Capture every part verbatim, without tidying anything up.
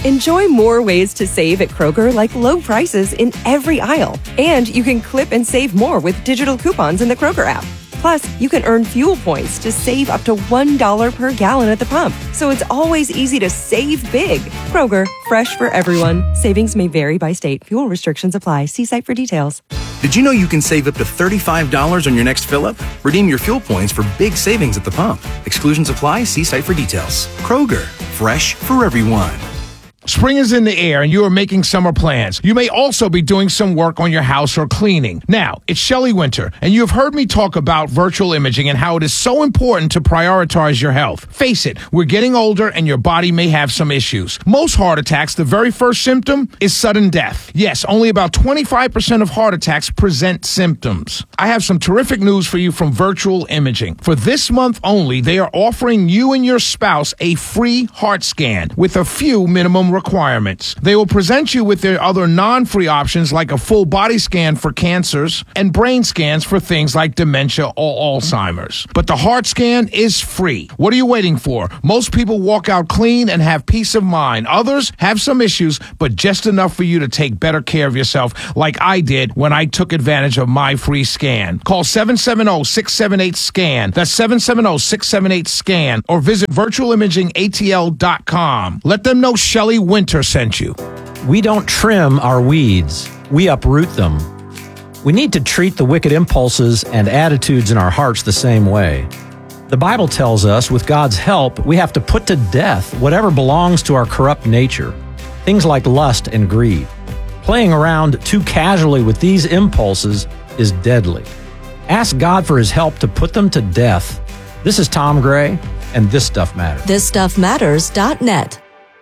Enjoy more ways to save at Kroger, like low prices in every aisle. And you can clip and save more with digital coupons in the Kroger app. Plus, you can earn fuel points to save up to one dollar per gallon at the pump. So it's always easy to save big. Kroger, fresh for everyone. Savings may vary by state. Fuel restrictions apply. See site for details. Did you know you can save up to thirty-five dollars on your next fill-up? Redeem your fuel points for big savings at the pump. Exclusions apply. See site for details. Kroger, fresh for everyone. Spring is in the air and you are making summer plans. You may also be doing some work on your house or cleaning. Now, it's Shelley Winter, and you have heard me talk about virtual imaging and how it is so important to prioritize your health. Face it, we're getting older and your body may have some issues. Most heart attacks, the very first symptom is sudden death. Yes, only about twenty-five percent of heart attacks present symptoms. I have some terrific news for you from Virtual Imaging. For this month only, they are offering you and your spouse a free heart scan with a few minimum requirements. They will present you with their other non-free options like a full body scan for cancers and brain scans for things like dementia or Alzheimer's. But the heart scan is free. What are you waiting for? Most people walk out clean and have peace of mind. Others have some issues, but just enough for you to take better care of yourself, like I did when I took advantage of my free scan. Call seven seven zero, six seven eight, SCAN. That's seven seven zero, six seven eight, SCAN. Or visit virtual imaging A T L dot com. Let them know Shelley Winter sent you. We don't trim our weeds. We uproot them. We need to treat the wicked impulses and attitudes in our hearts the same way. The Bible tells us, with God's help, we have to put to death whatever belongs to our corrupt nature, things like lust and greed. Playing around too casually with these impulses is deadly. Ask God for His help to put them to death. This is Tom Gray, and This Stuff Matters. this stuff matters dot net.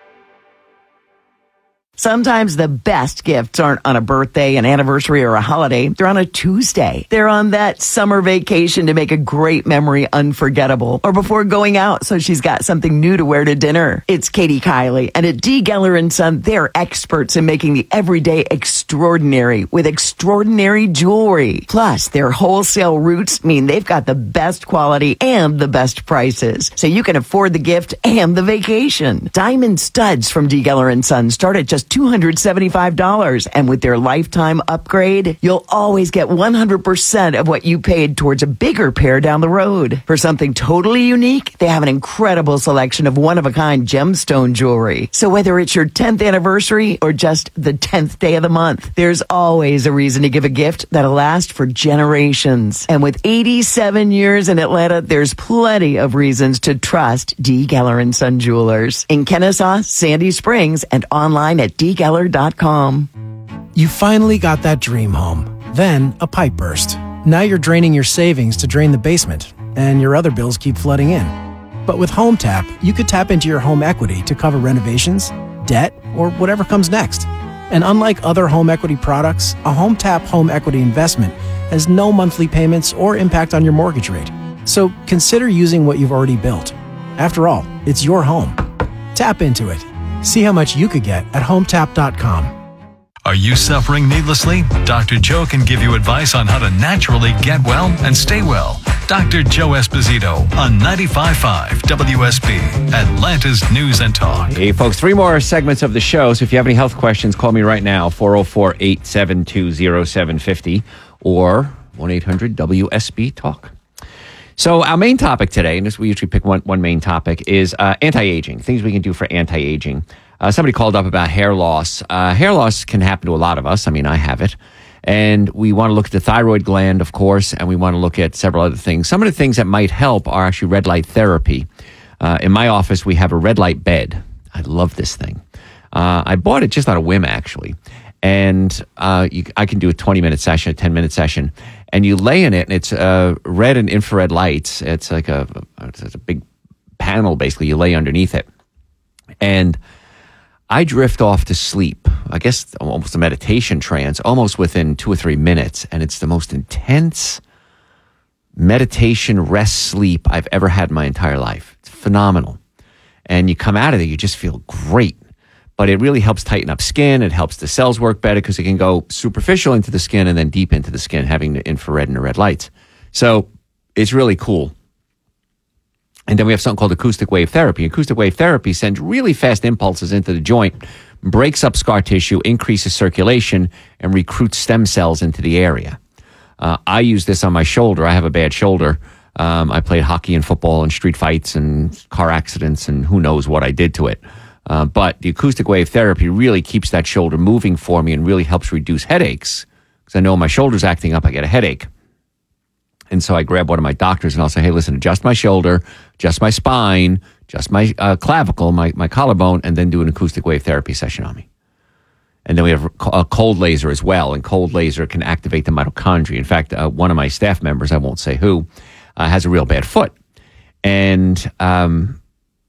Sometimes the best gifts aren't on a birthday, an anniversary, or a holiday. They're on a Tuesday. They're on that summer vacation to make a great memory unforgettable, or before going out so she's got something new to wear to dinner. It's Katie Kiley, and at D. Geller and Son, they're experts in making the everyday extraordinary with extraordinary jewelry. Plus, their wholesale routes mean they've got the best quality and the best prices, so you can afford the gift and the vacation. Diamond studs from D. Geller and Son start at just two hundred seventy-five dollars, and with their lifetime upgrade, you'll always get one hundred percent of what you paid towards a bigger pair down the road. For something totally unique, they have an incredible selection of one-of-a-kind gemstone jewelry. So whether it's your tenth anniversary or just the tenth day of the month, there's always a reason to give a gift that'll last for generations. And with eighty-seven years in Atlanta, there's plenty of reasons to trust D. Geller and Son Jewelers in Kennesaw, Sandy Springs, and online at d geller dot com. You finally got that dream home. Then a pipe burst. Now you're draining your savings to drain the basement, and your other bills keep flooding in. But with HomeTap, you could tap into your home equity to cover renovations, debt, or whatever comes next. And unlike other home equity products, a HomeTap home equity investment has no monthly payments or impact on your mortgage rate. So consider using what you've already built. After all, it's your home. Tap into it. See how much you could get at home tap dot com. Are you suffering needlessly? Doctor Joe can give you advice on how to naturally get well and stay well. Doctor Joe Esposito on ninety-five point five W S B, Atlanta's News and Talk. Hey, folks, three more segments of the show. So if you have any health questions, call me right now, four oh four, eight seven two, oh seven five oh or one eight hundred W S B Talk. So our main topic today, and this we usually pick one, one main topic, is uh, anti-aging, things we can do for anti-aging. Uh, somebody called up about hair loss. Uh, hair loss can happen to a lot of us. I mean, I have it. And we want to look at the thyroid gland, of course, and we want to look at several other things. Some of the things that might help are actually red light therapy. Uh, in my office, we have a red light bed. I love this thing. Uh, I bought it just on a whim, actually. And uh, you, I can do a twenty-minute session, a ten-minute session. And you lay in it, and it's uh, red and infrared lights. It's like a, it's a big panel, basically. You lay underneath it. And I drift off to sleep, I guess almost a meditation trance, almost within two or three minutes. And it's the most intense meditation, rest, sleep I've ever had in my entire life. It's phenomenal. And you come out of it, you just feel great. But it really helps tighten up skin. It helps the cells work better because it can go superficial into the skin and then deep into the skin, having the infrared and the red lights. So it's really cool. And then we have something called acoustic wave therapy. Acoustic wave therapy sends really fast impulses into the joint, breaks up scar tissue, increases circulation, and recruits stem cells into the area. Uh, I use this on my shoulder. I have a bad shoulder. Um, I played hockey and football and street fights and car accidents and who knows what I did to it. Uh, but the acoustic wave therapy really keeps that shoulder moving for me and really helps reduce headaches. Because I know my shoulder's acting up, I get a headache. And so I grab one of my doctors and I'll say, hey, listen, adjust my shoulder, adjust my spine, adjust my uh, clavicle, my, my collarbone, and then do an acoustic wave therapy session on me. And then we have a cold laser as well. And cold laser can activate the mitochondria. In fact, uh, one of my staff members, I won't say who, uh, has a real bad foot. And um,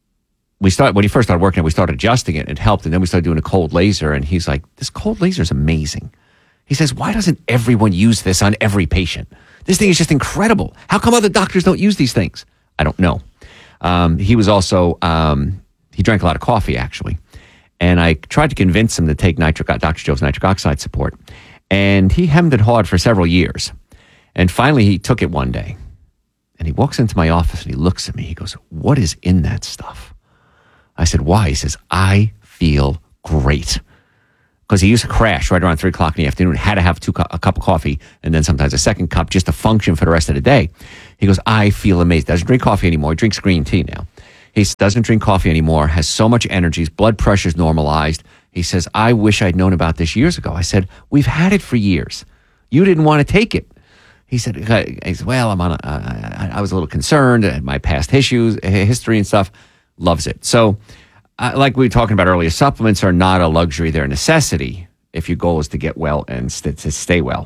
we started, when he first started working, we started adjusting it. It helped. And then we started doing a cold laser. And he's like, this cold laser is amazing. He says, why doesn't everyone use this on every patient? This thing is just incredible. How come other doctors don't use these things? I don't know. Um, he was also, um, he drank a lot of coffee, actually. And I tried to convince him to take nitric, Doctor Joe's nitric oxide support. And he hemmed and hawed for several years. And finally, he took it one day. And he walks into my office and he looks at me. He goes, what is in that stuff? I said, why? He says, I feel great. Because he used to crash right around three o'clock in the afternoon, had to have two, a cup of coffee, and then sometimes a second cup just to function for the rest of the day. He goes, I feel amazing. Doesn't drink coffee anymore. He drinks green tea now. He doesn't drink coffee anymore, has so much energy, his blood pressure's normalized. He says, I wish I'd known about this years ago. I said, we've had it for years. You didn't want to take it. He said, he said well, I'm on a, I, I was a little concerned at my past issues, history and stuff. Loves it. So, Uh, like we were talking about earlier, supplements are not a luxury. They're a necessity if your goal is to get well and st- to stay well.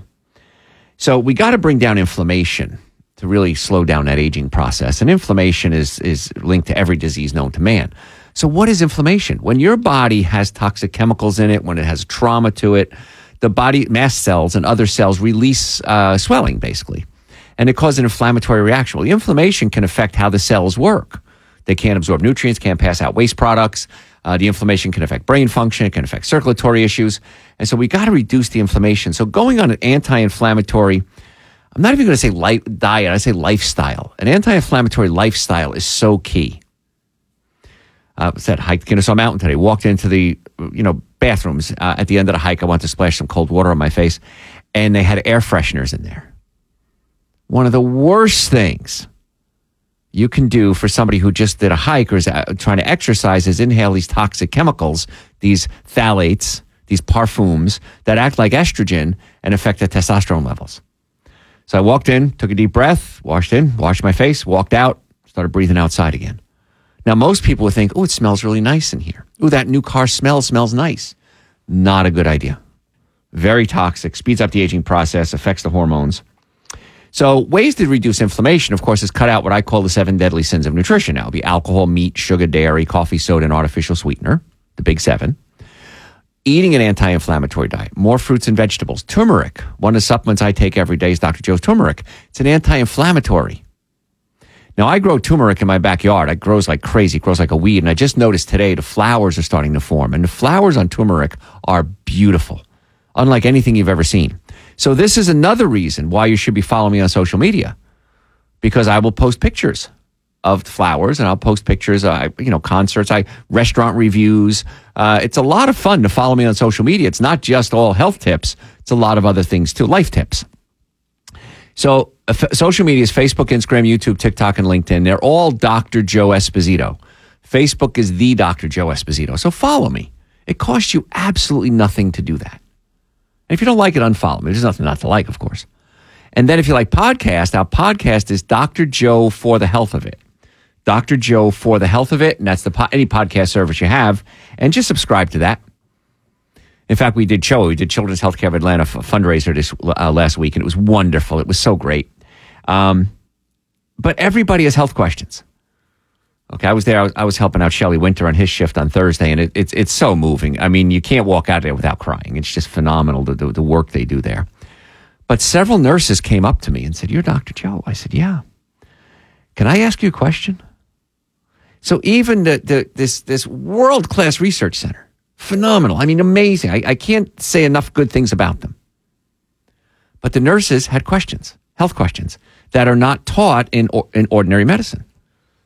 So we got to bring down inflammation to really slow down that aging process. And inflammation is, is linked to every disease known to man. So what is inflammation? When your body has toxic chemicals in it, when it has trauma to it, the body, mast cells and other cells release uh, swelling, basically. And it causes an inflammatory reaction. Well, the inflammation can affect how the cells work. They can't absorb nutrients, can't pass out waste products. Uh, the inflammation can affect brain function. It can affect circulatory issues. And so we got to reduce the inflammation. So going on an anti-inflammatory, I'm not even going to say light diet, I say lifestyle. An anti-inflammatory lifestyle is so key. Uh, I said, hiked Kennesaw Mountain today, walked into the, you know, bathrooms. Uh, at the end of the hike, I wanted to splash some cold water on my face, and they had air fresheners in there. One of the worst things you can do for somebody who just did a hike or is trying to exercise is inhale these toxic chemicals, these phthalates, these parfums that act like estrogen and affect the testosterone levels. So I walked in, took a deep breath, washed in, washed my face, walked out, started breathing outside again. Now, most people would think, oh, it smells really nice in here. Oh, that new car smell smells nice. Not a good idea. Very toxic, speeds up the aging process, affects the hormones. So ways to reduce inflammation, of course, is cut out what I call the seven deadly sins of nutrition. Now, it'll be alcohol, meat, sugar, dairy, coffee, soda, and artificial sweetener, the big seven. Eating an anti-inflammatory diet, more fruits and vegetables. Turmeric, one of the supplements I take every day is Doctor Joe's turmeric. It's an anti-inflammatory. Now, I grow turmeric in my backyard. It grows like crazy. It grows like a weed. And I just noticed today the flowers are starting to form. And the flowers on turmeric are beautiful, unlike anything you've ever seen. So this is another reason why you should be following me on social media, because I will post pictures of the flowers and I'll post pictures of, you know, concerts, I restaurant reviews. Uh, it's a lot of fun to follow me on social media. It's not just all health tips. It's a lot of other things too, life tips. So uh, f- social media is Facebook, Instagram, YouTube, TikTok, and LinkedIn. They're all Doctor Joe Esposito. Facebook is the Doctor Joe Esposito. So follow me. It costs you absolutely nothing to do that. And if you don't like it, unfollow me. There's nothing not to like, of course. And then if you like podcast, our podcast is Doctor Joe for the Health of It. Doctor Joe for the Health of It. And that's the po- any podcast service you have. And just subscribe to that. In fact, we did C H O A. We did Children's Healthcare of Atlanta f- fundraiser this uh, last week. And it was wonderful. It was so great. Um, but everybody has health questions. Okay, I was there. I was, I was helping out Shelley Winter on his shift on Thursday, and it, it's it's so moving. I mean, you can't walk out there without crying. It's just phenomenal, the, the, the work they do there. But several nurses came up to me and said, "You're Doctor Joe." I said, "Yeah." Can I ask you a question? So even the, the this this world-class research center, phenomenal. I mean, amazing. I, I can't say enough good things about them. But the nurses had questions, health questions, that are not taught in in ordinary medicine.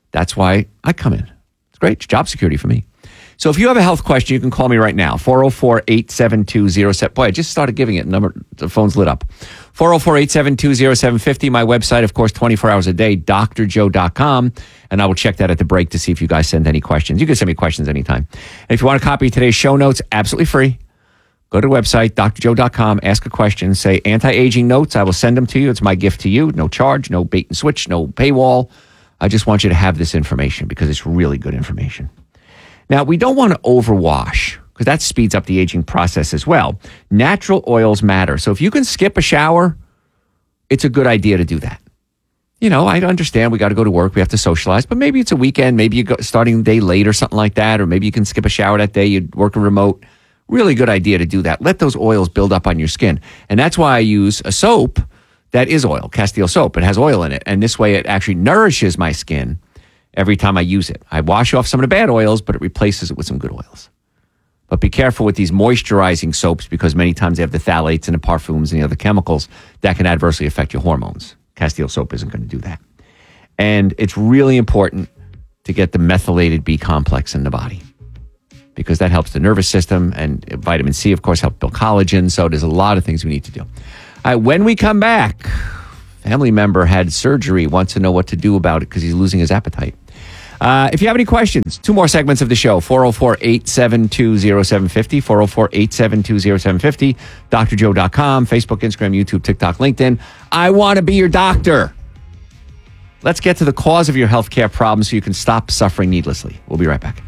That's why I come in. It's great. It's job security for me. So if you have a health question, you can call me right now. four oh four, eight seven two, oh seven. Boy, I just started giving it. Number, the phone's lit up. four oh four, eight seven two, oh seven five oh. My website, of course, twenty-four hours a day, D R joe dot com. And I will check that at the break to see if you guys send any questions. You can send me questions anytime. And if you want a copy of today's show notes, absolutely free. Go to the website, D R joe dot com, ask a question, say anti-aging notes. I will send them to you. It's my gift to you. No charge, no bait and switch, no paywall. I just want you to have this information because it's really good information. Now, we don't want to overwash because that speeds up the aging process as well. Natural oils matter. So if you can skip a shower, it's a good idea to do that. You know, I understand we got to go to work. We have to socialize, but maybe it's a weekend. Maybe you're starting the day late or something like that, or maybe you can skip a shower that day. You're working remote. Really good idea to do that. Let those oils build up on your skin. And that's why I use a soap that is oil, Castile soap. It has oil in it. And this way it actually nourishes my skin every time I use it. I wash off some of the bad oils, but it replaces it with some good oils. But be careful with these moisturizing soaps because many times they have the phthalates and the parfums and the other chemicals that can adversely affect your hormones. Castile soap isn't going to do that. And it's really important to get the methylated B complex in the body because that helps the nervous system, and vitamin C, of course, helps build collagen. So there's a lot of things we need to do. All right, when we come back, family member had surgery, wants to know what to do about it because he's losing his appetite. Uh, if you have any questions, two more segments of the show, four oh four, eight seven two, oh seven five oh, four oh four, eight seven two, oh seven five oh, D R joe dot com, Facebook, Instagram, YouTube, TikTok, LinkedIn. I want to be your doctor. Let's get to the cause of your healthcare problem so you can stop suffering needlessly. We'll be right back.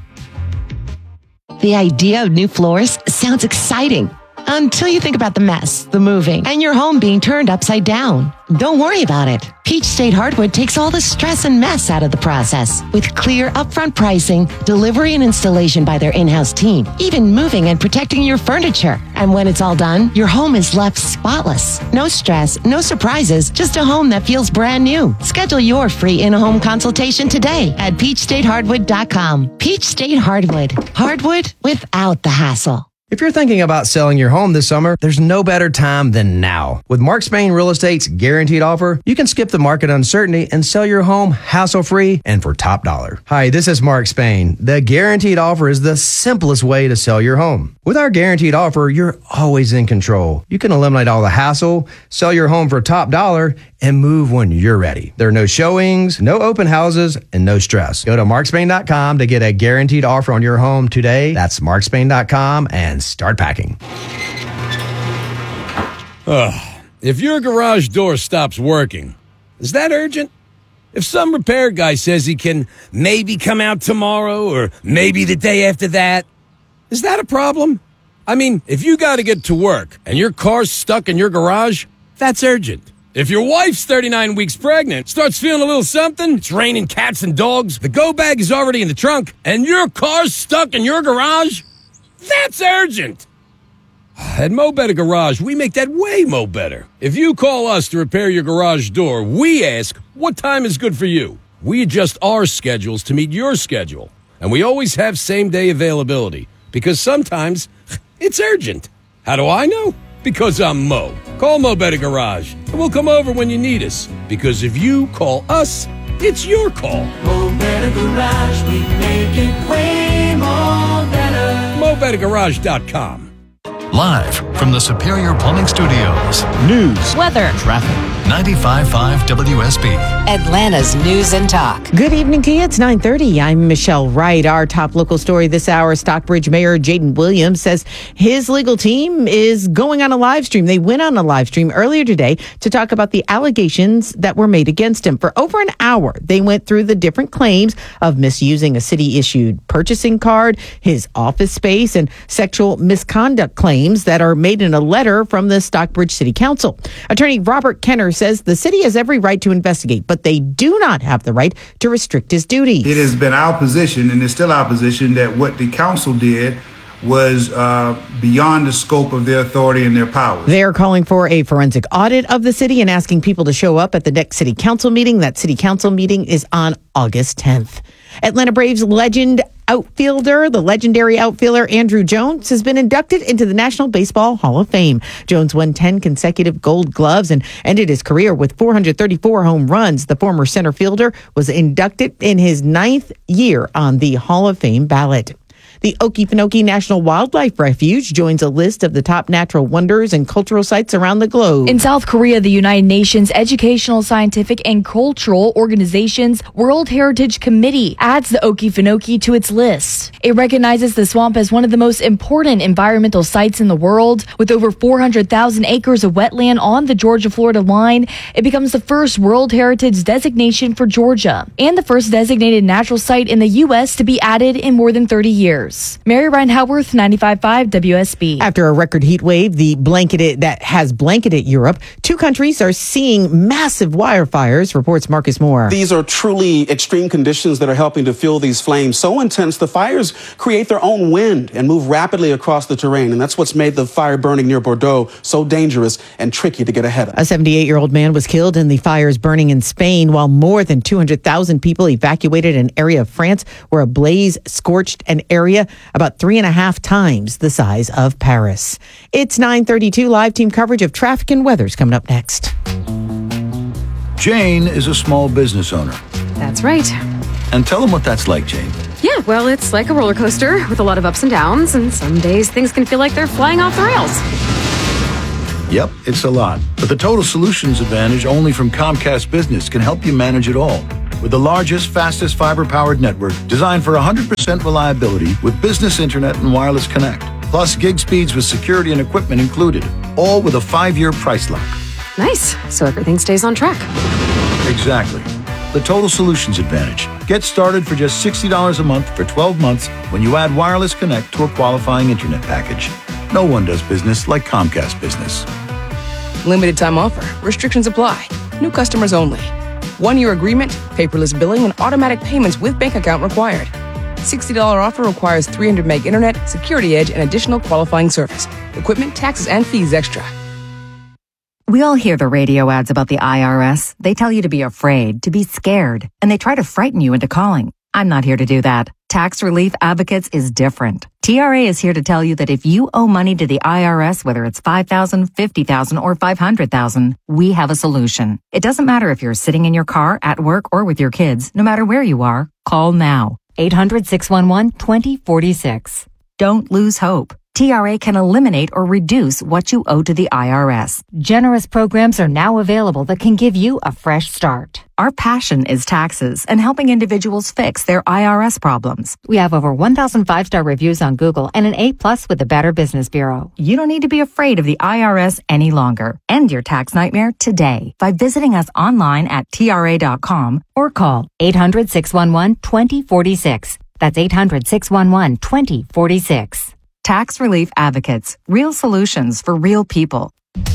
The idea of new floors sounds exciting. Until you think about the mess, the moving, and your home being turned upside down. Don't worry about it. Peach State Hardwood takes all the stress and mess out of the process. With clear upfront pricing, delivery and installation by their in-house team, even moving and protecting your furniture. And when it's all done, your home is left spotless. No stress, no surprises, just a home that feels brand new. Schedule your free in-home consultation today at peach state hardwood dot com. Peach State Hardwood. Hardwood without the hassle. If you're thinking about selling your home this summer, there's no better time than now. With Mark Spain Real Estate's guaranteed offer, you can skip the market uncertainty and sell your home hassle-free and for top dollar. Hi, this is Mark Spain. The guaranteed offer is the simplest way to sell your home. With our guaranteed offer, you're always in control. You can eliminate all the hassle, sell your home for top dollar, and move when you're ready. There are no showings, no open houses, and no stress. Go to mark spain dot com to get a guaranteed offer on your home today. That's mark spain dot com and start packing. Ugh. If your garage door stops working, is that urgent? If some repair guy says he can maybe come out tomorrow or maybe the day after that, is that a problem? I mean, if you got to get to work and your car's stuck in your garage, that's urgent. If your wife's thirty-nine weeks pregnant, starts feeling a little something, it's raining cats and dogs, the go bag is already in the trunk, and your car's stuck in your garage, that's urgent. At Mo Better Garage, we make that way mo better. If you call us to repair your garage door, we ask, what time is good for you? We adjust our schedules to meet your schedule. And we always have same-day availability, because sometimes it's urgent. How do I know? Because I'm Mo. Call Mo Better Garage, and we'll come over when you need us. Because if you call us, it's your call. Mo Better Garage, we make it way more better. mo better garage dot com. Live from the Superior Plumbing Studios. News, weather, traffic. ninety-five point five W S B. Atlanta's News and Talk. Good evening to you. It's nine thirty. I'm Michelle Wright. Our top local story this hour, Stockbridge Mayor Jaden Williams says his legal team is going on a live stream. They went on a live stream earlier today to talk about the allegations that were made against him. For over an hour, they went through the different claims of misusing a city-issued purchasing card, his office space, and sexual misconduct claims that are made in a letter from the Stockbridge City Council. Attorney Robert Kenner says the city has every right to investigate, but they do not have the right to restrict his duties. It has been our position, and it's still our position, that what the council did was uh, beyond the scope of their authority and their powers. They're calling for a forensic audit of the city and asking people to show up at the next city council meeting. That city council meeting is on August tenth. Atlanta Braves legend outfielder, the legendary outfielder Andrew Jones, has been inducted into the National Baseball Hall of Fame. Jones won ten consecutive Gold Gloves and ended his career with four hundred thirty-four home runs. The former center fielder was inducted in his ninth year on the Hall of Fame ballot. The Okefenokee National Wildlife Refuge joins a list of the top natural wonders and cultural sites around the globe. In South Korea, the United Nations Educational, Scientific, and Cultural Organization's World Heritage Committee adds the Okefenokee to its list. It recognizes the swamp as one of the most important environmental sites in the world. With over four hundred thousand acres of wetland on the Georgia-Florida line, it becomes the first World Heritage designation for Georgia and the first designated natural site in the U S to be added in more than thirty years. Mary Ryan Howarth, ninety-five point five W S B. After a record heat wave, the blanketed that has blanketed Europe, two countries are seeing massive wildfires, reports Marcus Moore. These are truly extreme conditions that are helping to fuel these flames so intense the fires create their own wind and move rapidly across the terrain. And that's what's made the fire burning near Bordeaux so dangerous and tricky to get ahead of. A seventy-eight-year-old man was killed in the fires burning in Spain, while more than two hundred thousand people evacuated an area of France where a blaze scorched an area about three and a half times the size of Paris. It's nine thirty-two. Live team coverage of traffic and weather's coming up next. Jane is a small business owner. That's right. And tell them what that's like, Jane. Yeah, well, it's like a roller coaster with a lot of ups and downs, and some days things can feel like they're flying off the rails. Yep, it's a lot. But the Total Solutions Advantage only from Comcast Business can help you manage it all. With the largest, fastest fiber-powered network designed for one hundred percent reliability with business internet and wireless connect. Plus gig speeds with security and equipment included. All with a five-year price lock. Nice. So everything stays on track. Exactly. The Total Solutions Advantage. Get started for just sixty dollars a month for twelve months when you add wireless connect to a qualifying internet package. No one does business like Comcast Business. Limited time offer. Restrictions apply. New customers only. One-year agreement, paperless billing, and automatic payments with bank account required. sixty dollars offer requires three hundred meg internet, security edge, and additional qualifying service. Equipment, taxes, and fees extra. We all hear the radio ads about the I R S. They tell you to be afraid, to be scared, and they try to frighten you into calling. I'm not here to do that. Tax Relief Advocates is different. T R A is here to tell you that if you owe money to the I R S, whether it's five thousand dollars, fifty thousand dollars, or five hundred thousand dollars, we have a solution. It doesn't matter if you're sitting in your car, at work, or with your kids. No matter where you are, call now. eight hundred, six one one, two zero four six. Don't lose hope. T R A can eliminate or reduce what you owe to the I R S. Generous programs are now available that can give you a fresh start. Our passion is taxes and helping individuals fix their I R S problems. We have over one thousand five-star reviews on Google and an A plus with the Better Business Bureau. You don't need to be afraid of the I R S any longer. End your tax nightmare today by visiting us online at T R A dot com or call eight hundred, six one one, two zero four six. That's eight hundred, six one one, two zero four six. Tax Relief Advocates. Real solutions for real people.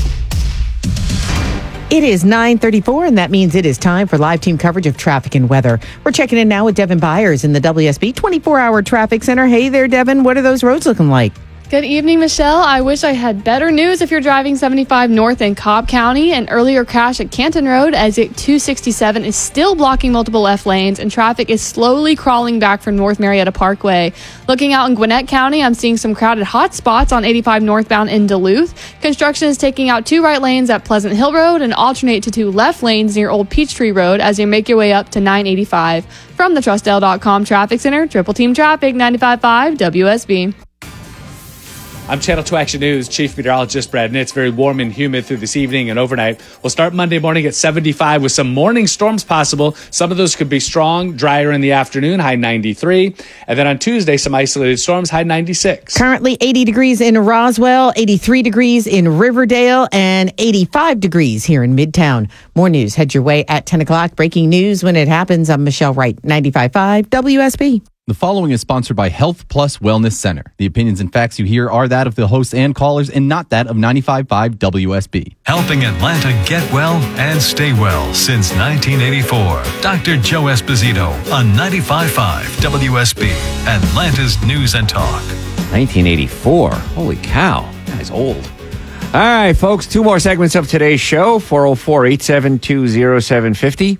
It is nine thirty-four, and that means it is time for live team coverage of traffic and weather. We're checking in now with Devin Byers in the W S B twenty-four hour Traffic Center. Hey there, Devin. What are those roads looking like? Good evening, Michelle. I wish I had better news if you're driving seventy-five north in Cobb County. An earlier crash at Canton Road, exit two sixty-seven, is still blocking multiple left lanes, and traffic is slowly crawling back from North Marietta Parkway. Looking out in Gwinnett County, I'm seeing some crowded hot spots on eighty-five northbound in Duluth. Construction is taking out two right lanes at Pleasant Hill Road and alternate to two left lanes near Old Peachtree Road as you make your way up to nine eighty-five. From the Trust L dot com Traffic Center, Triple Team Traffic, ninety-five point five W S B. I'm Channel two Action News Chief Meteorologist Brad Nitz. Very warm and humid through this evening and overnight. We'll start Monday morning at seventy-five with some morning storms possible. Some of those could be strong, drier in the afternoon, high ninety-three. And then on Tuesday, some isolated storms, high ninety-six. Currently eighty degrees in Roswell, eighty-three degrees in Riverdale, and eighty-five degrees here in Midtown. More news head your way at ten o'clock. Breaking news when it happens. I'm Michelle Wright, ninety-five point five W S B. The following is sponsored by Health Plus Wellness Center. The opinions and facts you hear are that of the hosts and callers and not that of ninety-five point five W S B. Helping Atlanta get well and stay well since nineteen eighty-four. Doctor Joe Esposito on ninety-five point five W S B, Atlanta's News and Talk. nineteen eighty-four. Holy cow. That is old. All right, folks, two more segments of today's show, four oh four, eight seven two, oh seven five oh.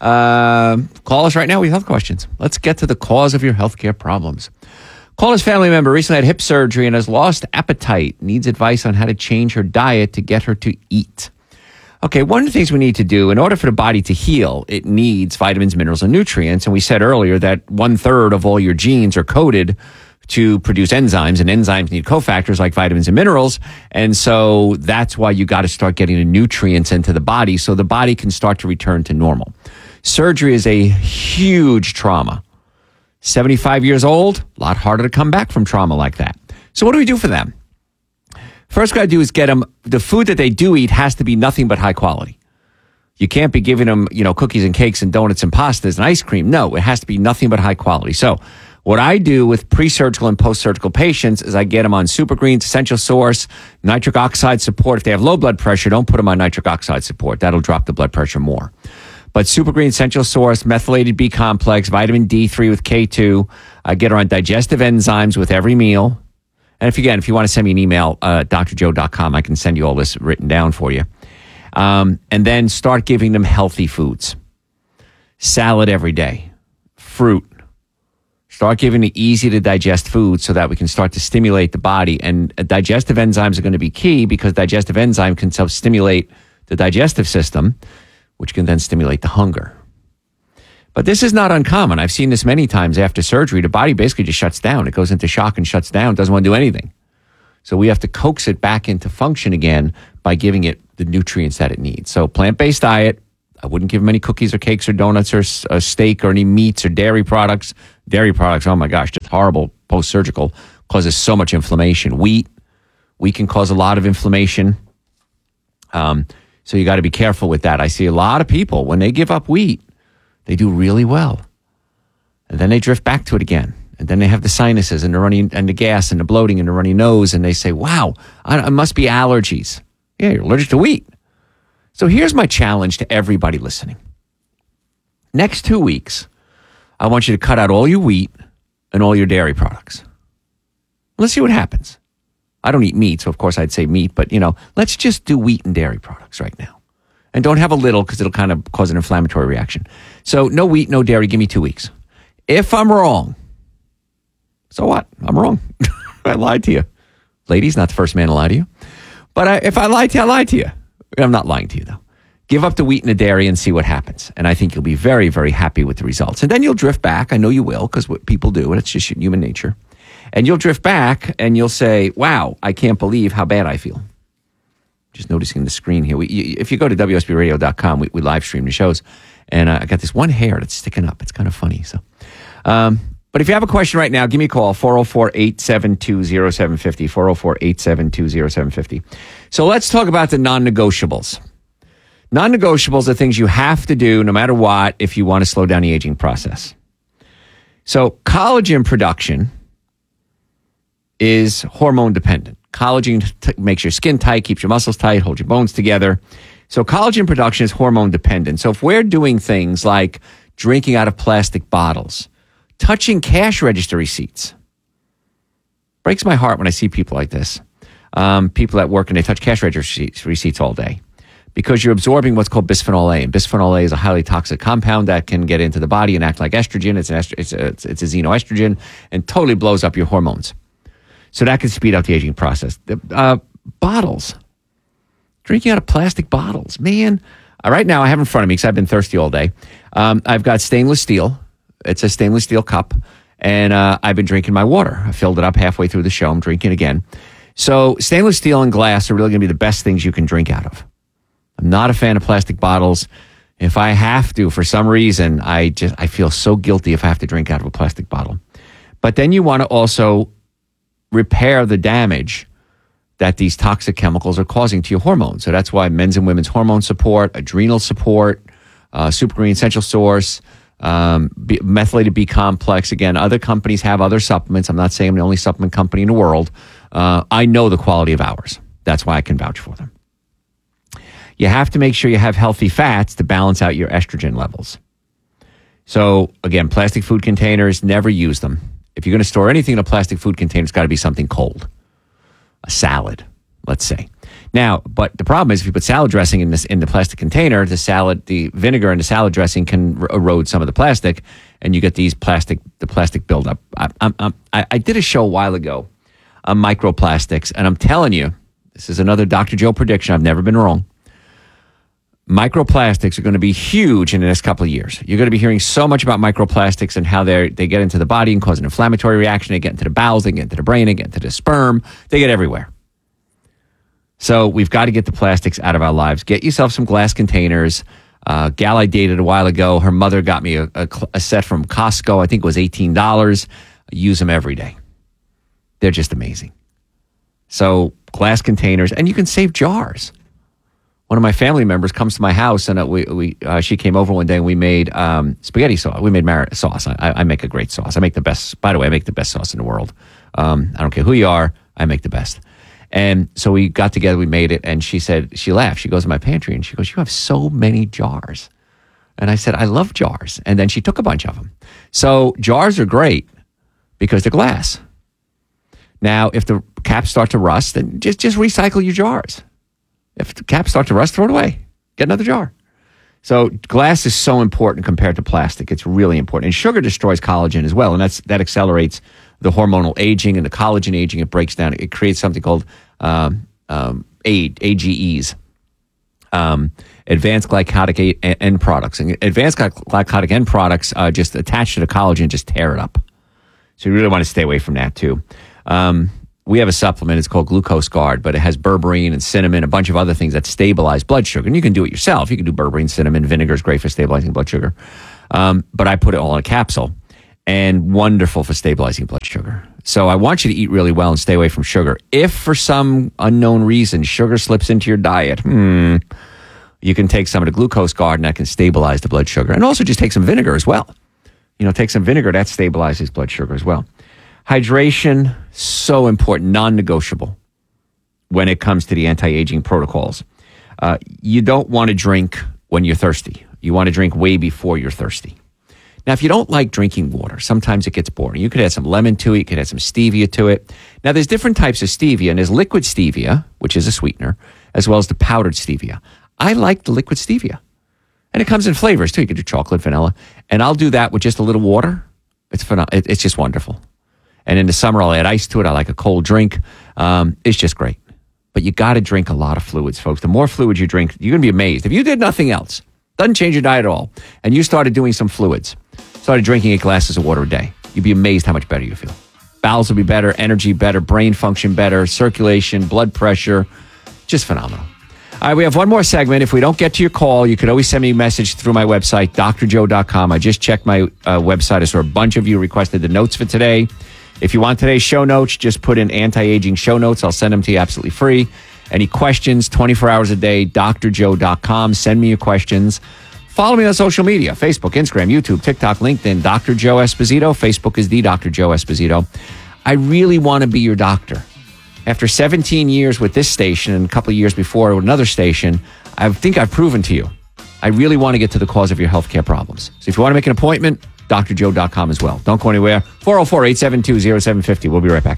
Uh, call us right now with health questions. Let's get to the cause of your healthcare problems. Call his family member recently had hip surgery and has lost appetite. Needs advice on how to change her diet to get her to eat. Okay, one of the things we need to do in order for the body to heal, it needs vitamins, minerals, and nutrients. And we said earlier that one third of all your genes are coded to produce enzymes, and enzymes need cofactors like vitamins and minerals. And so that's why you got to start getting the nutrients into the body so the body can start to return to normal. Surgery is a huge trauma. seventy-five years old, a lot harder to come back from trauma like that. So what do we do for them? First, what I do is get them, the food that they do eat has to be nothing but high quality. You can't be giving them, you know, cookies and cakes and donuts and pastas and ice cream. No, it has to be nothing but high quality. So what I do with pre-surgical and post-surgical patients is I get them on Super Greens, Essential Source, nitric oxide support. If they have low blood pressure, don't put them on nitric oxide support. That'll drop the blood pressure more. But Super Green, Essential Source, methylated B complex, vitamin D three with K two. I get her on digestive enzymes with every meal. And if again, if you want to send me an email, uh, d r joe dot com, I can send you all this written down for you. Um, and then start giving them healthy foods. Salad every day. Fruit. Start giving the easy to digest food so that we can start to stimulate the body. And uh, digestive enzymes are going to be key because digestive enzyme can help stimulate the digestive system, which can then stimulate the hunger. But this is not uncommon. I've seen this many times after surgery. The body basically just shuts down. It goes into shock and shuts down, doesn't want to do anything. So we have to coax it back into function again by giving it the nutrients that it needs. So plant-based diet. I wouldn't give them any cookies or cakes or donuts or a steak or any meats or dairy products. Dairy products, oh my gosh, just horrible post-surgical. Causes so much inflammation. Wheat. Wheat can cause a lot of inflammation. Um, so you got to be careful with that. I see a lot of people, when they give up wheat, they do really well. And then they drift back to it again. And then they have the sinuses and the running and the gas and the bloating and the runny nose. And they say, wow, I, it must be allergies. Yeah, you're allergic to wheat. So here's my challenge to everybody listening. Next two weeks, I want you to cut out all your wheat and all your dairy products. Let's see what happens. I don't eat meat, so of course I'd say meat. But, you know, let's just do wheat and dairy products right now. And don't have a little because it'll kind of cause an inflammatory reaction. So no wheat, no dairy. Give me two weeks. If I'm wrong, so what? I'm wrong. I lied to you. Ladies, not the first man to lie to you. But I, if I lied to you, I lied to you. I'm not lying to you, though. Give up the wheat and the dairy and see what happens. And I think you'll be very, very happy with the results. And then you'll drift back. I know you will because what people do, and it's just human nature. And you'll drift back and you'll say, wow, I can't believe how bad I feel. Just noticing the screen here. We, if you go to W S B radio dot com, we, we live stream the shows. And uh, I got this one hair that's sticking up. It's kind of funny. So, um, but if you have a question right now, give me a call, four oh four, eight seven two, oh seven five oh, four oh four, eight seven two, oh seven five oh. So let's talk about the non-negotiables. Non-negotiables are things you have to do no matter what if you want to slow down the aging process. So collagen production is hormone dependent. Collagen t- makes your skin tight, keeps your muscles tight, holds your bones together. So collagen production is hormone dependent. So if we're doing things like drinking out of plastic bottles, touching cash register receipts, breaks my heart when I see people like this. Um, people that work and they touch cash register receipts all day because you're absorbing what's called bisphenol A. And bisphenol A is a highly toxic compound that can get into the body and act like estrogen. It's an est- it's a, it's a xenoestrogen and totally blows up your hormones. So that can speed up the aging process. The, uh, bottles. Drinking out of plastic bottles. Man, uh, right now I have in front of me, because I've been thirsty all day, um, I've got stainless steel. It's a stainless steel cup. And uh, I've been drinking my water. I filled it up halfway through the show. I'm drinking again. So stainless steel and glass are really going to be the best things you can drink out of. I'm not a fan of plastic bottles. If I have to, for some reason, I just I feel so guilty if I have to drink out of a plastic bottle. But then you want to also repair the damage that these toxic chemicals are causing to your hormones. So that's why men's and women's hormone support, adrenal support, uh, Super Green Essential Source, um, B- methylated B complex. Again, other companies have other supplements. I'm not saying I'm the only supplement company in the world. Uh, I know the quality of ours. That's why I can vouch for them. You have to make sure you have healthy fats to balance out your estrogen levels. So again, plastic food containers, never use them. If you're going to store anything in a plastic food container, it's got to be something cold. A salad, let's say. Now, but the problem is if you put salad dressing in this in the plastic container, the salad, the vinegar and the salad dressing can r- erode some of the plastic, and you get these plastic the plastic buildup. I, I, I, I did a show a while ago on microplastics, and I'm telling you, this is another Doctor Joe prediction. I've never been wrong. Microplastics are going to be huge in the next couple of years. You're going to be hearing so much about microplastics and how they they get into the body and cause an inflammatory reaction. They get into the bowels, they get into the brain, they get into the sperm, they get everywhere. So we've got to get the plastics out of our lives. Get yourself some glass containers. Uh, gal I dated a while ago, her mother got me a, a, a set from Costco. I think it was eighteen dollars. I use them every day. They're just amazing. So glass containers, and you can save jars. One of my family members comes to my house, and uh, we, we uh, she came over one day, and we made um, spaghetti sauce. We made mar- sauce. I, I make a great sauce. I make the best. By the way, I make the best sauce in the world. Um, I don't care who you are. I make the best. And so we got together, we made it, and she said, she laughed. She goes in my pantry, and she goes, you have so many jars. And I said, I love jars. And then she took a bunch of them. So jars are great because they're glass. Now, if the caps start to rust, then just, just recycle your jars. If the caps start to rust, throw it away. Get another jar. So glass is so important compared to plastic. It's really important. And sugar destroys collagen as well, and that's that accelerates the hormonal aging and the collagen aging. It breaks down. It creates something called um, um, A- AGEs, um, advanced glycotic a- end products. And advanced glycotic end products uh, just attach to the collagen, just tear it up. So you really want to stay away from that too. Um, we have a supplement. It's called Glucose Guard, but it has berberine and cinnamon, a bunch of other things that stabilize blood sugar. And you can do it yourself. You can do berberine, cinnamon, vinegar is great for stabilizing blood sugar. Um, but I put it all in a capsule. And wonderful for stabilizing blood sugar. So I want you to eat really well and stay away from sugar. If for some unknown reason sugar slips into your diet, hmm, you can take some of the Glucose Guard and that can stabilize the blood sugar. And also just take some vinegar as well. You know, take some vinegar, that stabilizes blood sugar as well. Hydration, so important, non-negotiable when it comes to the anti-aging protocols. Uh, you don't want to drink when you're thirsty. You want to drink way before you're thirsty. Now, if you don't like drinking water, sometimes it gets boring. You could add some lemon to it. You could add some stevia to it. Now, there's different types of stevia, and there's liquid stevia, which is a sweetener, as well as the powdered stevia. I like the liquid stevia. And it comes in flavors, too. You could do chocolate, vanilla. And I'll do that with just a little water. It's phenom- It's just wonderful. And in the summer, I'll add ice to it. I like a cold drink. Um, it's just great. But you got to drink a lot of fluids, folks. The more fluids you drink, you're going to be amazed. If you did nothing else, doesn't change your diet at all, and you started doing some fluids, started drinking eight glasses of water a day, you'd be amazed how much better you feel. Bowels will be better, energy better, brain function better, circulation, blood pressure, just phenomenal. All right, we have one more segment. If we don't get to your call, you can always send me a message through my website, d r joe dot com. I just checked my uh, website. I saw a bunch of you requested the notes for today. If you want today's show notes, just put in anti-aging show notes. I'll send them to you absolutely free. Any questions, twenty-four hours a day, d r joe dot com. Send me your questions. Follow me on social media, Facebook, Instagram, YouTube, TikTok, LinkedIn, Doctor Joe Esposito. Facebook is the Doctor Joe Esposito. I really want to be your doctor. After seventeen years with this station and a couple of years before with another station, I think I've proven to you, I really want to get to the cause of your healthcare problems. So if you want to make an appointment, d r joe dot com as well. Don't go anywhere. four oh four, eight seven two, oh seven five oh. We'll be right back.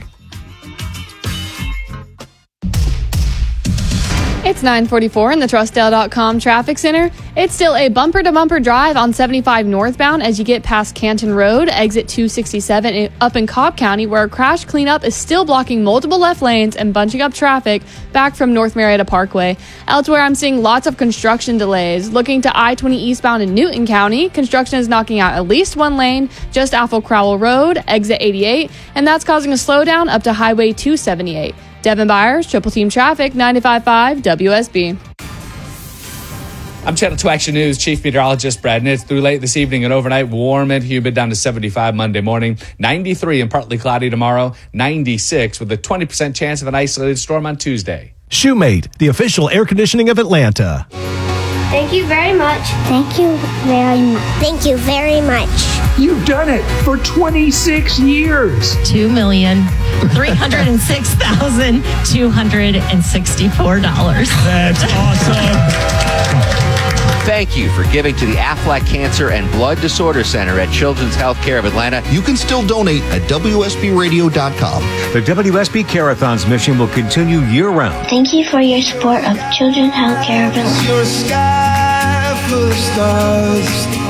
It's nine forty-four in the Trustdale dot com traffic center. It's still a bumper-to-bumper drive on seventy-five northbound as you get past Canton Road, exit two sixty-seven up in Cobb County, where a crash cleanup is still blocking multiple left lanes and bunching up traffic back from North Marietta Parkway. Elsewhere, I'm seeing lots of construction delays. Looking to I twenty eastbound in Newton County, construction is knocking out at least one lane just off of Crowell Road, exit eighty-eight, and that's causing a slowdown up to Highway two seventy-eight. Devin Byers, Triple Team Traffic, ninety-five point five W S B. I'm Channel two Action News Chief Meteorologist Brad Nitz. Through late this evening and overnight, warm and humid down to seventy-five Monday morning, ninety-three and partly cloudy tomorrow, ninety-six with a twenty percent chance of an isolated storm on Tuesday. Shoemate, the official air conditioning of Atlanta. Thank you very much. Thank you very much. Thank you very much. You've done it for twenty-six years. Two million three hundred and six thousand two hundred and sixty-four dollars. That's awesome. Thank you for giving to the Aflac Cancer and Blood Disorder Center at Children's Healthcare of Atlanta. You can still donate at W S B radio dot com. The W S B Care-a-thon's mission will continue year-round. Thank you for your support of Children's Healthcare of Atlanta. Your sky full of stars.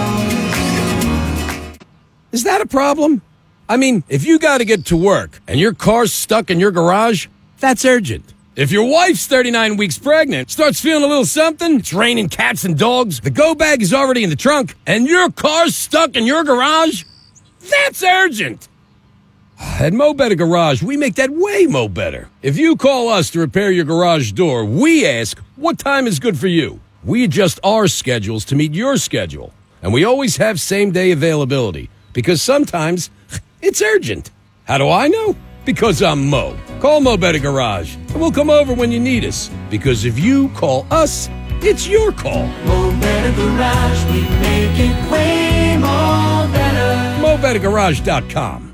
Is that a problem? I mean, if you got to get to work and your car's stuck in your garage, that's urgent. If your wife's thirty-nine weeks pregnant, starts feeling a little something, it's raining cats and dogs, the go bag is already in the trunk, and your car's stuck in your garage, that's urgent. At Mo Better Garage, we make that way mo better. If you call us to repair your garage door, we ask, what time is good for you? We adjust our schedules to meet your schedule. And we always have same-day availability, because sometimes it's urgent. How do I know? Because I'm Mo. Call Mo Better Garage, and we'll come over when you need us. Because if you call us, it's your call. Mo Better Garage, we make it way more better. Mo Better Garage dot com.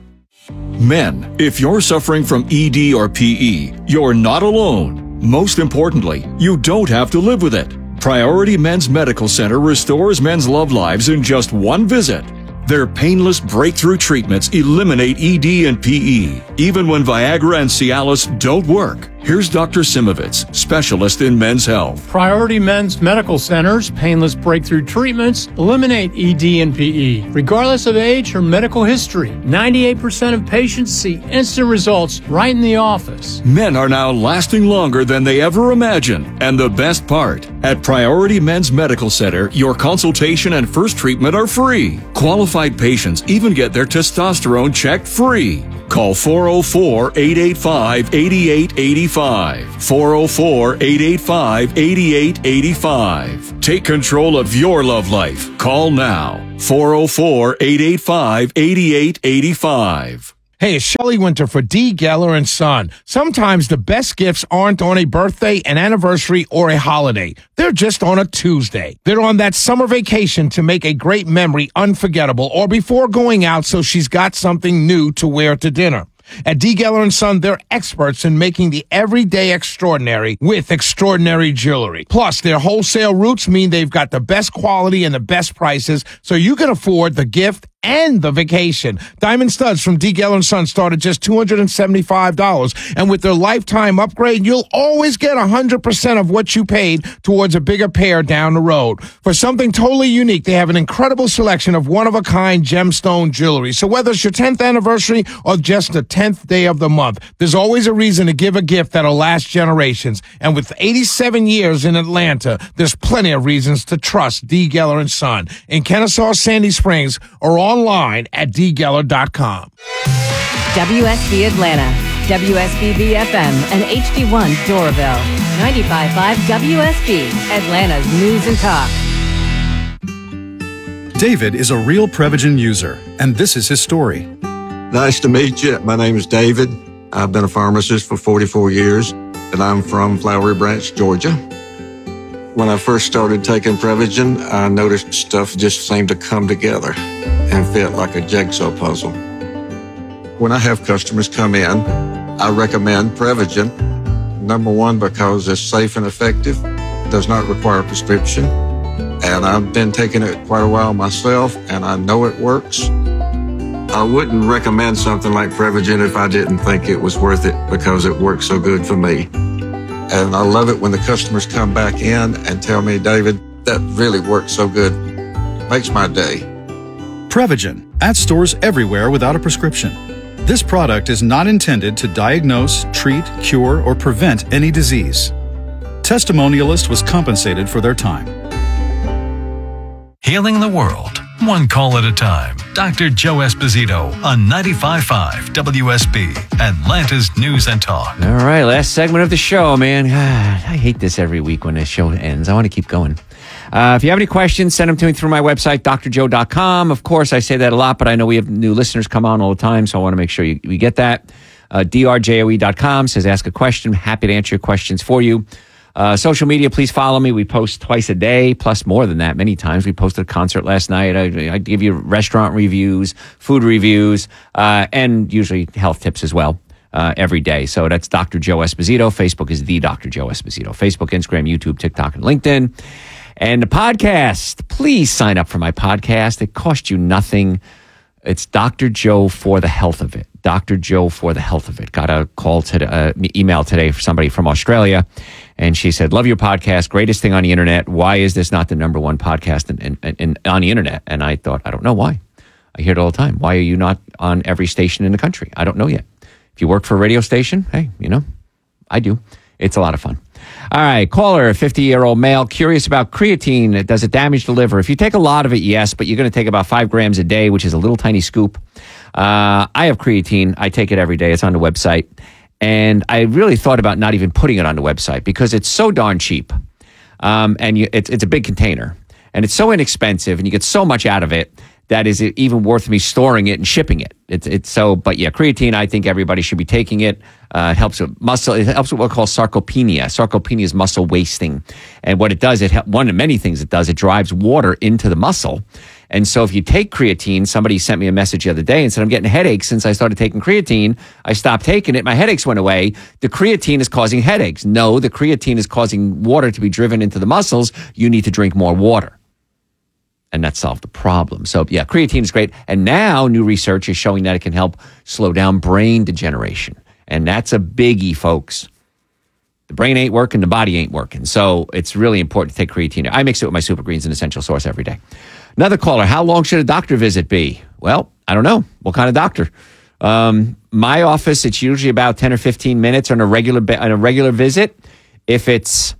Men, if you're suffering from E D or P E, you're not alone. Most importantly, you don't have to live with it. Priority Men's Medical Center restores men's love lives in just one visit. Their painless breakthrough treatments eliminate E D and P E, even when Viagra and Cialis don't work. Here's Doctor Simovitz, specialist in men's health. Priority Men's Medical Center's painless breakthrough treatments eliminate E D and P E, regardless of age or medical history. ninety-eight percent of patients see instant results right in the office. Men are now lasting longer than they ever imagined. And the best part, at Priority Men's Medical Center, your consultation and first treatment are free. Qualified patients even get their testosterone checked free. Call four oh four, eight eight five, eight eight eight five. four oh four, eight eight five, eight eight eight five. Take control of your love life. Call now. four oh four, eight eight five, eight eight eight five. Hey, it's Shelley Winter for D. Geller and Son. Sometimes the best gifts aren't on a birthday, an anniversary, or a holiday. They're just on a Tuesday. They're on that summer vacation to make a great memory unforgettable, or before going out so she's got something new to wear to dinner. At D. Geller and Son, they're experts in making the everyday extraordinary with extraordinary jewelry. Plus, their wholesale routes mean they've got the best quality and the best prices, so you can afford the gift and the vacation. Diamond studs from D. Geller and Son start at just two hundred seventy-five dollars. And with their lifetime upgrade, you'll always get one hundred percent of what you paid towards a bigger pair down the road. For something totally unique, they have an incredible selection of one-of-a-kind gemstone jewelry. So whether it's your tenth anniversary or just the tenth day of the month, there's always a reason to give a gift that'll last generations. And with eighty-seven years in Atlanta, there's plenty of reasons to trust D. Geller and Son in Kennesaw, Sandy Springs, or online at d geller dot com. W S B Atlanta, W S B B F M, and H D one Doraville. ninety-five point five W S B, Atlanta's News and Talk. David is a real Prevagen user, and this is his story. Nice to meet you. My name is David. I've been a pharmacist for forty-four years, and I'm from Flowery Branch, Georgia. When I first started taking Prevagen, I noticed stuff just seemed to come together and fit like a jigsaw puzzle. When I have customers come in, I recommend Prevagen. Number one, because it's safe and effective, does not require a prescription, and I've been taking it quite a while myself, and I know it works. I wouldn't recommend something like Prevagen if I didn't think it was worth it because it works so good for me. And I love it when the customers come back in and tell me, David, that really works so good. Makes my day. Prevagen, at stores everywhere without a prescription. This product is not intended to diagnose, treat, cure, or prevent any disease. Testimonialist was compensated for their time. Healing the world, one call at a time. Doctor Joe Esposito on ninety-five point five W S B, Atlanta's News and Talk. All right, last segment of the show, man. I hate this every week when the show ends. I want to keep going. Uh, if you have any questions, send them to me through my website, d r joe dot com. Of course, I say that a lot, but I know we have new listeners come on all the time, so I want to make sure you, we get that. Uh, d r joe dot com says ask a question. Happy to answer your questions for you. Uh, social media, please follow me. We post twice a day, plus more than that many times. We posted a concert last night. I, I give you restaurant reviews, food reviews, uh, and usually health tips as well uh, every day. So that's Doctor Joe Esposito. Facebook is the Doctor Joe Esposito. Facebook, Instagram, YouTube, TikTok, and LinkedIn. And the podcast, please sign up for my podcast. It costs you nothing. It's Doctor Joe for the health of it. Doctor Joe for the health of it. Got a call today, uh, email today from somebody from Australia, and she said, "Love your podcast, greatest thing on the internet. Why is this not the number one podcast in, in, in, on the internet?" And I thought, I don't know why. I hear it all the time. Why are you not on every station in the country? I don't know yet. If you work for a radio station, hey, you know, I do. It's a lot of fun. All right, caller, fifty-year-old male, curious about creatine. Does it damage the liver? If you take a lot of it, yes, but you're going to take about five grams a day, which is a little tiny scoop. Uh, I have creatine. I take it every day. It's on the website. And I really thought about not even putting it on the website because it's so darn cheap. Um, and you, it's, it's a big container. And it's so inexpensive, and you get so much out of it that is it even worth me storing it and shipping it. It's it's so, but yeah, creatine, I think everybody should be taking it. Uh, it helps with muscle. It helps with what we call sarcopenia. Sarcopenia is muscle wasting. And what it does, it one of many things it does, it drives water into the muscle. And so if you take creatine, somebody sent me a message the other day and said, I'm getting headaches since I started taking creatine. I stopped taking it. My headaches went away. The creatine is causing headaches. No, the creatine is causing water to be driven into the muscles. You need to drink more water. And that solved the problem. So, yeah, creatine is great. And now new research is showing that it can help slow down brain degeneration. And that's a biggie, folks. The brain ain't working, the body ain't working. So it's really important to take creatine. I mix it with my Super Greens and Essential Source every day. Another caller, how long should a doctor visit be? Well, I don't know. What kind of doctor? Um, my office, it's usually about ten or fifteen minutes on a regular on a regular visit. If it's...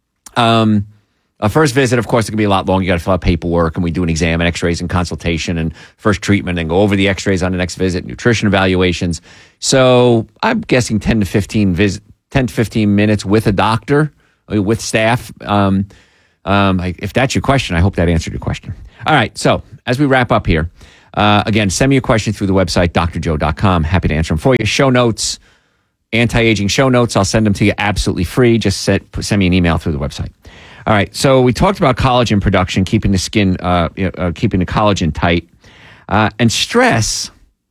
Um, A first visit, of course, it can be a lot longer. You got to fill out paperwork, and we do an exam and x-rays and consultation and first treatment and go over the x-rays on the next visit, nutrition evaluations. So I'm guessing ten to fifteen visit, ten to fifteen minutes with a doctor, with staff. Um, um, I, if that's your question, I hope that answered your question. All right. So as we wrap up here, uh, again, send me a question through the website, d r joe dot com. Happy to answer them for you. Show notes, anti-aging show notes. I'll send them to you absolutely free. Just set, send me an email through the website. All right, so we talked about collagen production, keeping the skin, uh, uh, keeping the collagen tight. Uh, and stress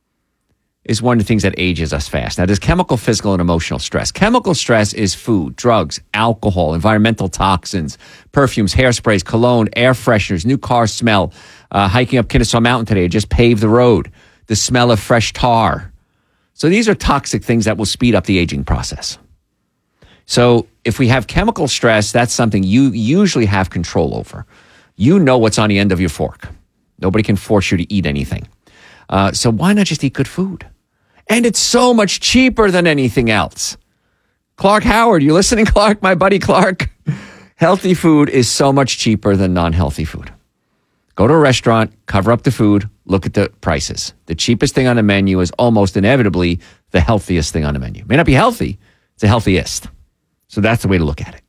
is one of the things that ages us fast. Now, there's chemical, physical, and emotional stress. Chemical stress is food, drugs, alcohol, environmental toxins, perfumes, hairsprays, cologne, air fresheners, new car smell, uh, hiking up Kennesaw Mountain today, just paved the road, the smell of fresh tar. So these are toxic things that will speed up the aging process. So if we have chemical stress, that's something you usually have control over. You know what's on the end of your fork. Nobody can force you to eat anything. Uh, so why not just eat good food? And it's so much cheaper than anything else. Clark Howard, you listening, Clark? My buddy Clark. Healthy food is so much cheaper than non-healthy food. Go to a restaurant, cover up the food, look at the prices. The cheapest thing on the menu is almost inevitably the healthiest thing on the menu. It may not be healthy, it's the healthiest. So that's the way to look at it.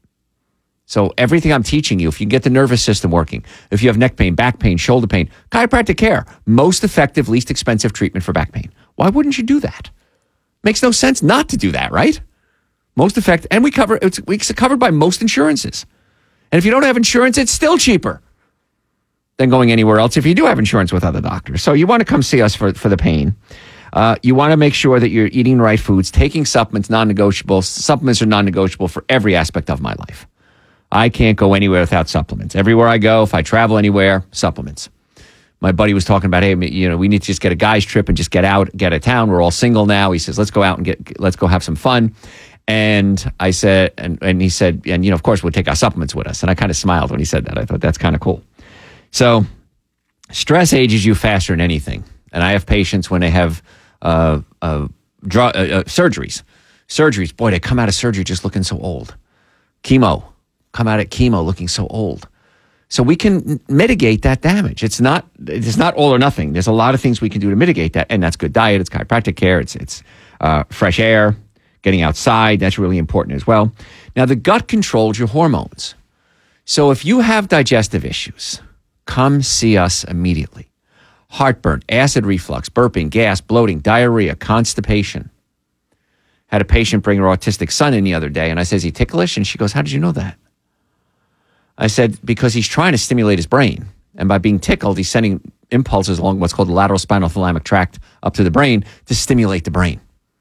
So everything I'm teaching you, if you get the nervous system working, if you have neck pain, back pain, shoulder pain, chiropractic care, most effective, least expensive treatment for back pain. Why wouldn't you do that? Makes no sense not to do that, right? Most effective, and we cover it's, it's covered by most insurances. And if you don't have insurance, it's still cheaper than going anywhere else if you do have insurance with other doctors. So you want to come see us for, for the pain. Uh, you want to make sure that you're eating the right foods, taking supplements, non-negotiable. Supplements are non-negotiable for every aspect of my life. I can't go anywhere without supplements. Everywhere I go, if I travel anywhere, supplements. My buddy was talking about, hey, you know, we need to just get a guy's trip and just get out, get out of town. We're all single now. He says, let's go out and get, let's go have some fun. And I said, and, and he said, and, you know, of course, we'll take our supplements with us. And I kind of smiled when he said that. I thought that's kind of cool. So stress ages you faster than anything. And I have patients when they have uh, uh, draw, uh, uh, surgeries. Surgeries, boy, they come out of surgery just looking so old. Chemo, come out of chemo looking so old. So we can mitigate that damage. It's not it's not all or nothing. There's a lot of things we can do to mitigate that, and that's good diet. It's chiropractic care. It's it's uh, fresh air, getting outside. That's really important as well. Now, the gut controls your hormones. So if you have digestive issues, come see us immediately. Heartburn, acid reflux, burping, gas, bloating, diarrhea, constipation. Had a patient bring her autistic son in the other day, and I said, is he ticklish? And she goes, how did you know that? I said, because he's trying to stimulate his brain. And by being tickled, he's sending impulses along what's called the lateral spinal thalamic tract up to the brain to stimulate the brain.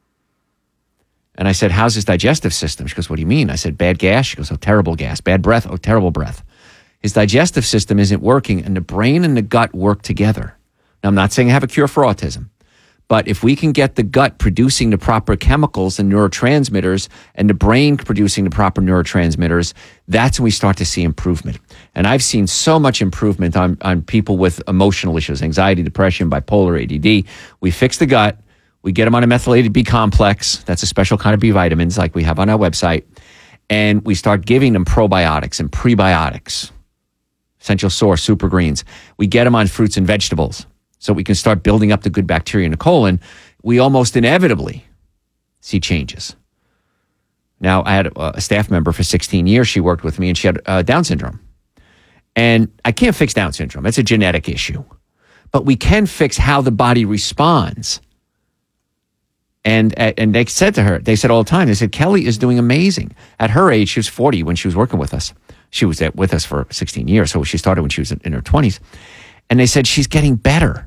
And I said, how's his digestive system? She goes, what do you mean? I said, bad gas? She goes, oh, terrible gas. Bad breath? Oh, terrible breath. His digestive system isn't working, and the brain and the gut work together. Now, I'm not saying I have a cure for autism, but if we can get the gut producing the proper chemicals and neurotransmitters and the brain producing the proper neurotransmitters, that's when we start to see improvement. And I've seen so much improvement on, on people with emotional issues, anxiety, depression, bipolar, A D D. We fix the gut. We get them on a methylated B complex. That's a special kind of B vitamins like we have on our website. And we start giving them probiotics and prebiotics, Essential Source, Super Greens. We get them on fruits and vegetables so we can start building up the good bacteria in the colon. We almost inevitably see changes. Now, I had a, a staff member for sixteen years. She worked with me, and she had uh, Down syndrome. And I can't fix Down syndrome. It's a genetic issue. But we can fix how the body responds. And and they said to her, they said all the time, they said, Kelly is doing amazing. At her age, she was forty when she was working with us. She was with us for sixteen years, so she started when she was in her twenties. And they said, she's getting better.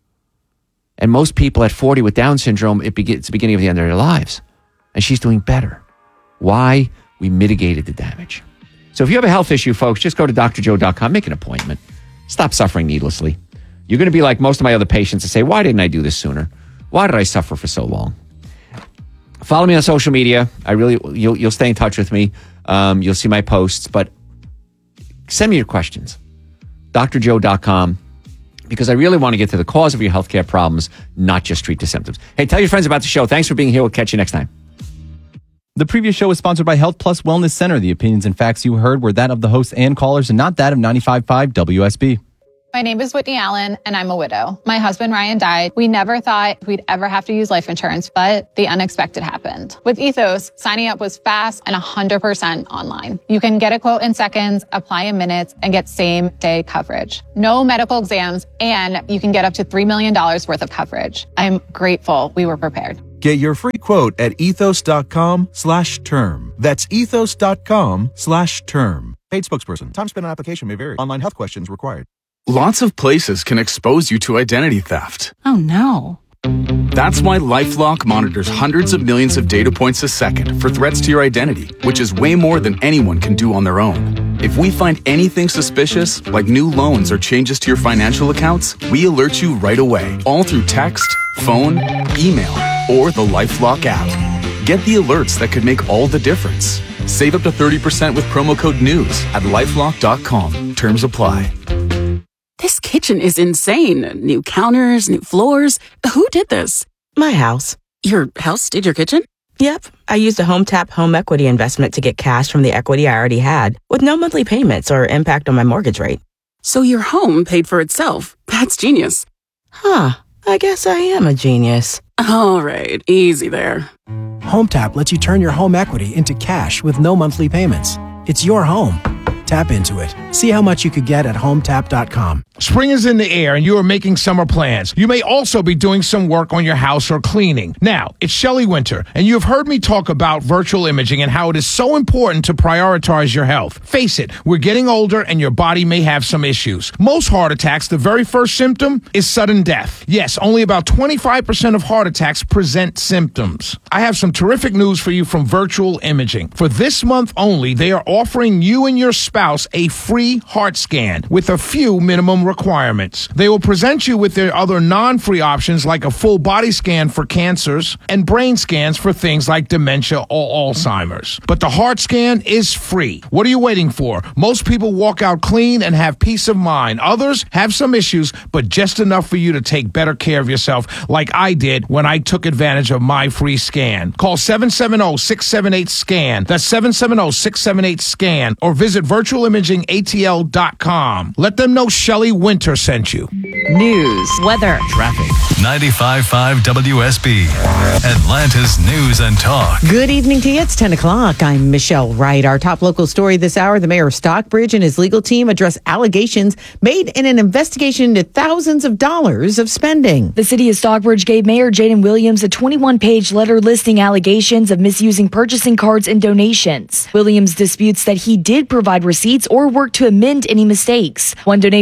And most people at forty with Down syndrome, it begins, it's the beginning of the end of their lives. And she's doing better. Why? We mitigated the damage. So if you have a health issue, folks, just go to D R joe dot com, make an appointment. Stop suffering needlessly. You're going to be like most of my other patients and say, why didn't I do this sooner? Why did I suffer for so long? Follow me on social media. I really, you'll, you'll stay in touch with me. Um, you'll see my posts, but send me your questions. D R joe dot com, because I really want to get to the cause of your healthcare problems, not just treat the symptoms. Hey, tell your friends about the show. Thanks for being here. We'll catch you next time. The previous show was sponsored by Health Plus Wellness Center. The opinions and facts you heard were that of the hosts and callers and not that of ninety-five point five W S B. My name is Whitney Allen, and I'm a widow. My husband, Ryan, died. We never thought we'd ever have to use life insurance, but the unexpected happened. With Ethos, signing up was fast and one hundred percent online. You can get a quote in seconds, apply in minutes, and get same-day coverage. No medical exams, and you can get up to three million dollars worth of coverage. I'm grateful we were prepared. Get your free quote at ethos.com slash term. That's ethos.com slash term. Paid spokesperson. Time spent on application may vary. Online health questions required. Lots of places can expose you to identity theft. Oh no. That's why LifeLock monitors hundreds of millions of data points a second for threats to your identity, which is way more than anyone can do on their own. If we find anything suspicious, like new loans or changes to your financial accounts, we alert you right away, all through text, phone, email, or the LifeLock app. Get the alerts that could make all the difference. Save up to thirty percent with promo code NEWS at lifelock dot com. Terms apply. This kitchen is insane. New counters, new floors. Who did this? My house. Your house did your kitchen? Yep. I used a HomeTap home equity investment to get cash from the equity I already had, with no monthly payments or impact on my mortgage rate. So your home paid for itself. That's genius. Huh. I guess I am a genius. All right. Easy there. HomeTap lets you turn your home equity into cash with no monthly payments. It's your home. Tap into it. See how much you could get at home tap dot com. Spring is in the air and you are making summer plans. You may also be doing some work on your house or cleaning. Now, it's Shelley Winter, and you have heard me talk about virtual imaging and how it is so important to prioritize your health. Face it, we're getting older and your body may have some issues. Most heart attacks, the very first symptom is sudden death. Yes, only about twenty-five percent of heart attacks present symptoms. I have some terrific news for you from Virtual Imaging. For this month only, they are offering you and your spouse a free heart scan with a few minimum requirements. They will present you with their other non-free options like a full body scan for cancers and brain scans for things like dementia or Alzheimer's. But the heart scan is free. What are you waiting for? Most people walk out clean and have peace of mind. Others have some issues, but just enough for you to take better care of yourself like I did when I took advantage of my free scan. Call seven seven zero, six seven eight, SCAN. That's seven seven zero, six seven eight, SCAN. Or visit virtual imaging A T L dot com. Let them know Shelley Winter sent you. News, weather, traffic. ninety-five point five W S B, Atlanta's news and talk. Good evening to you. It's ten o'clock. I'm Michelle Wright. Our top local story this hour, the mayor of Stockbridge and his legal team address allegations made in an investigation into thousands of dollars of spending. The city of Stockbridge gave Mayor Jaden Williams a twenty-one page letter listing allegations of misusing purchasing cards and donations. Williams disputes that he did provide receipts or work to amend any mistakes. One donation was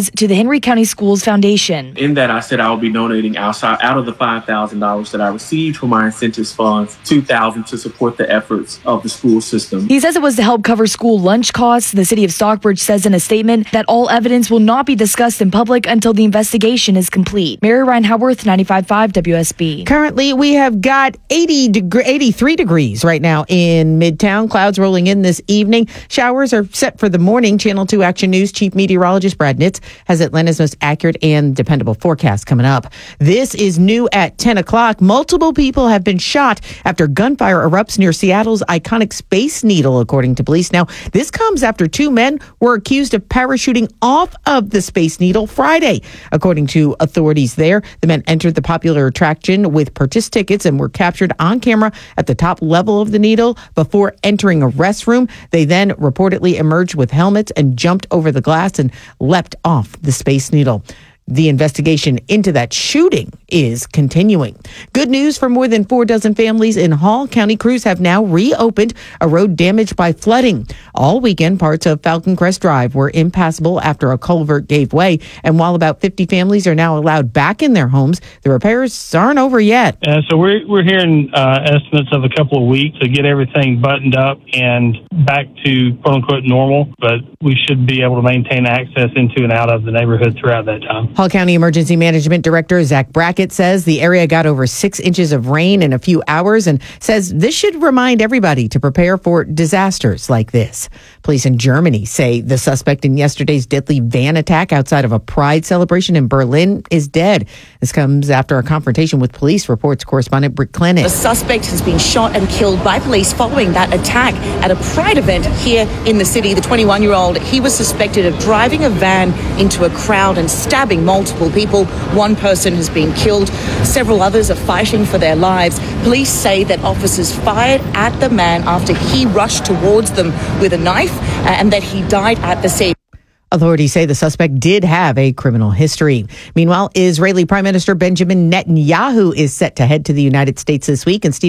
cause to the Henry County Schools Foundation. In that, I said I will be donating outside out of the five thousand dollars that I received from my incentives funds, two thousand dollars to support the efforts of the school system. He says it was to help cover school lunch costs. The city of Stockbridge says in a statement that all evidence will not be discussed in public until the investigation is complete. Mary Ryan Howarth, ninety-five point five W S B. Currently, we have got eighty deg- eighty-three degrees right now in Midtown. Clouds rolling in this evening. Showers are set for the morning. Channel two Action News Chief Meteorologist Brad Nitz has Atlanta's most accurate and dependable forecast coming up. This is new at ten o'clock. Multiple people have been shot after gunfire erupts near Seattle's iconic Space Needle, according to police. Now, this comes after two men were accused of parachuting off of the Space Needle Friday. According to authorities there, the men entered the popular attraction with purchase tickets and were captured on camera at the top level of the needle before entering a restroom. They then reportedly emerged with helmets and jumped over the glass and leapt off the Space Needle. The investigation into that shooting is continuing. Good news for more than four dozen families in Hall. County crews have now reopened a road damaged by flooding. All weekend, parts of Falcon Crest Drive were impassable after a culvert gave way. And while about fifty families are now allowed back in their homes, the repairs aren't over yet. Uh, so we're we're hearing uh, estimates of a couple of weeks to get everything buttoned up and back to quote unquote normal. But we should be able to maintain access into and out of the neighborhood throughout that time. Hall County Emergency Management Director Zach Brackett says the area got over six inches of rain in a few hours and says this should remind everybody to prepare for disasters like this. Police in Germany say the suspect in yesterday's deadly van attack outside of a pride celebration in Berlin is dead. This comes after a confrontation with police, reports correspondent Britt Clennis. The suspect has been shot and killed by police following that attack at a pride event here in the city. The twenty-one-year-old, he was suspected of driving a van into a crowd and stabbing multiple people. One person has been killed. Several others are fighting for their lives. Police say that officers fired at the man after he rushed towards them with a knife and that he died at the scene. Authorities say the suspect did have a criminal history. Meanwhile, Israeli Prime Minister Benjamin Netanyahu is set to head to the United States this week, and Steve